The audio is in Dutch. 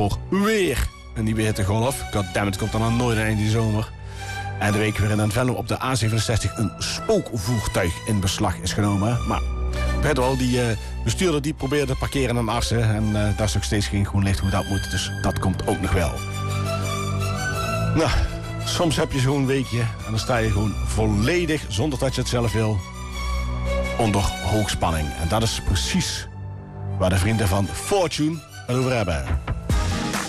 voor weer. En die hittegolf, goddammit, komt dan nooit eind die zomer. En de week weer in Venlo op de A67 een spookvoertuig in beslag is genomen. Maar Pedro, die bestuurder, die probeerde te parkeren aan Arsen. En daar is nog steeds geen groen licht hoe dat moet. Dus dat komt ook nog wel. Nou, soms heb je zo'n weekje en dan sta je gewoon volledig, zonder dat je het zelf wil, onder hoogspanning. En dat is precies waar de vrienden van Fortune het over hebben.